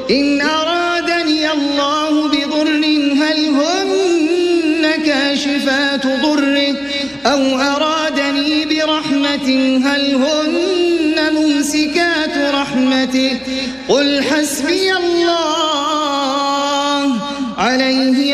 إن أرادني الله بضر هل هن كاشفات ضره أو أرادني برحمة هل هن ممسكات رحمته قل حسبي الله عليه